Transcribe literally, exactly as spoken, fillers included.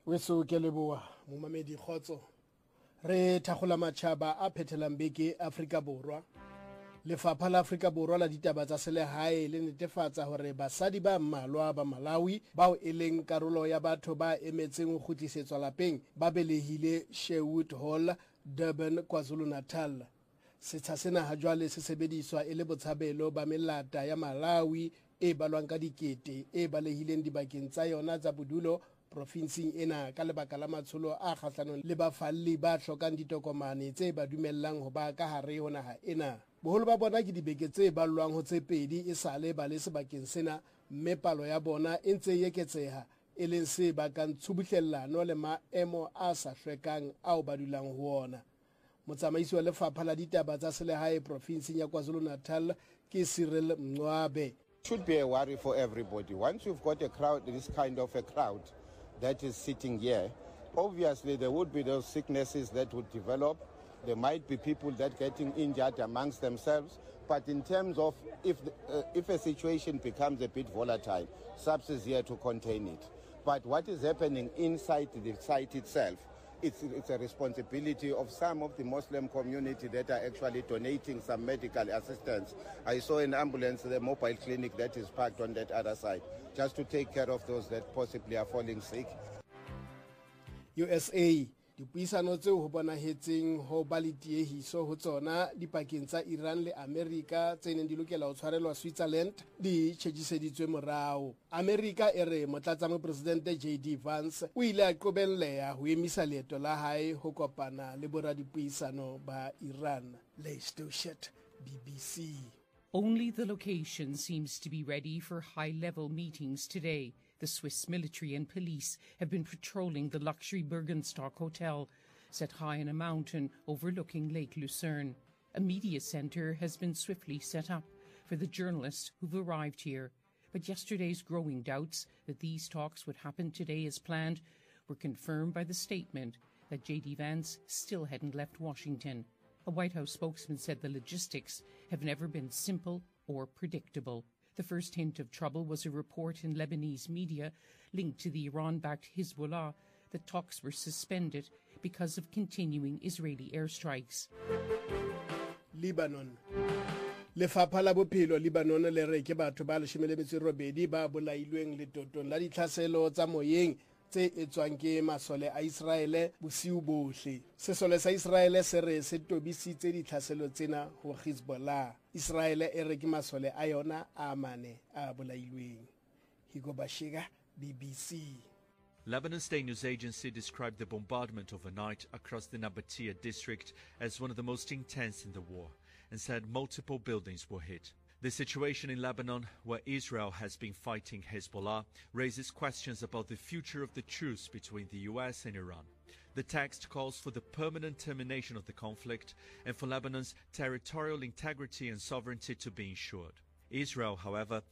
weso ke leboa momamedi khotso re thagola matšhaba a phethelang beke Afrika Borwa. Lefapha la Afrika Borwa la ditaba tsa selehae le netefatsa hore basadi ba mmalwa ba Malawi bao e leng karolo ya batho ba emetseng ho kgutlisetswa lapeng ba belehile Sherwood Hall, Durban, KwaZulu-Natal. Setsha sena ha jwale se sebediswa e le botshabelo ba melata ya Malawi e balwang ka dikete e balehileng dibakeng tsa yona tsa bodulo profinsing ena ka lebaka la matsholo a kgahlanong le bafalli ba hlokang ditokomane tse ba dumellang ho ba ka hare ho naha ena. Boholo ba bona ke dibeke tse ballwang ho tse pedi e sale ba le sebakeng sena, mme palo ya bona e ntse e eketseha e leng se bakang tshubuhlellano le maemo a sa hlwekang ao ba dulang ho ona. Motsamaisi wa lefapha la ditaba tsa selehae profinsing ya KwaZulu-Natal ke Cyril Mncwabe. Should be a worry for everybody. Once you've got a crowd, this kind of a crowd that is sitting here, obviously there would be those sicknesses that would develop. There might be people that getting injured amongst themselves. But in terms of if the, uh, if a situation becomes a bit volatile, S A P S is here to contain it. But what is happening inside the site itself, it's, it's a responsibility of some of the Muslim community that are actually donating some medical assistance. I saw an ambulance, the mobile clinic that is parked on that other side, just to take care of those that possibly are falling sick. U S A dipuisano tseo ho bonahetseng ho ba le tiehiso ho tsona dipakeng tsa Iran le America tse neng di lokela ho tshwarelwa Switzerland di tjhetjiseditswe morao. America e re motlatsamopresidente J D Vance o ile a qobelleha ho emisa leeto la hae ho kopana le boradipuisano ba Iran. Leigh Stouchet, B B C. Only the location seems to be ready for high-level meetings today. The Swiss military and police have been patrolling the luxury Bergenstock Hotel, set high on a mountain overlooking Lake Lucerne. A media centre has been swiftly set up for the journalists who've arrived here. But yesterday's growing doubts that these talks would happen today as planned were confirmed by the statement that J D Vance still hadn't left Washington. A White House spokesman said the logistics have never been simple or predictable. The first hint of trouble was a report in Lebanese media linked to the Iran-backed Hezbollah that talks were suspended because of continuing Israeli airstrikes. Lebanon. Lefapha la bophelo Lebanon le re ke batho ba leshome le metso e robedi ba bolailweng letotong la ditlhaselo tsa moyeng tse etswang ke masole a Israele bosiu bohle. Sesole sa Israele se re se tobisitse ditlhaselo tsena ho Hezbollah. Israele e re ke masole a yona a mane a bolailweng. Higo Bashiga, B B C. Lebanon State News Agency described the bombardment overnight across the Nabatea district as one of the most intense in the war and said multiple buildings were hit. The situation in Lebanon, where Israel has been fighting Hezbollah, raises questions about the future of the truce between the U S and Iran. The text calls for the permanent termination of the conflict and for Lebanon's territorial integrity and sovereignty to be ensured. Israel, however,